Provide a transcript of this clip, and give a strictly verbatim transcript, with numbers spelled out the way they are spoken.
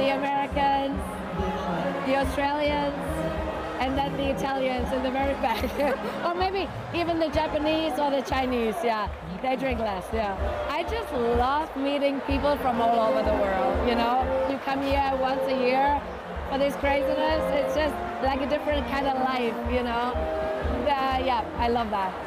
the Americans, the Australians, and then the Italians in the very back. Or maybe even the Japanese or the Chinese, yeah. They drink less, yeah. I just love meeting people from all over the world, you know? You come here once a year for this craziness, it's just like a different kind of life, you know? Uh, yeah, I love that.